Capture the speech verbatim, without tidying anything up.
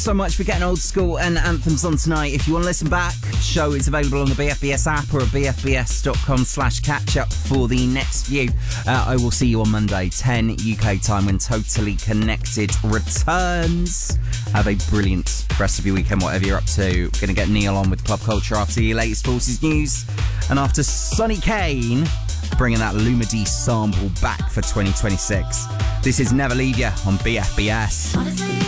so much for getting old school and anthems on tonight. If you want to listen back, show is available on the B F B S app or at bfbs.com slash catch up for the next few. Uh, I will see you on Monday, ten U K time, when Totally Connected returns. Have a brilliant rest of your weekend, whatever you're up to. Going to get Neil on with Club Culture after your latest Forces news. And after Sonny Kane, bringing that Lumidee sample back for twenty twenty-six. This is Never Leave Ya on B F B S. Honestly.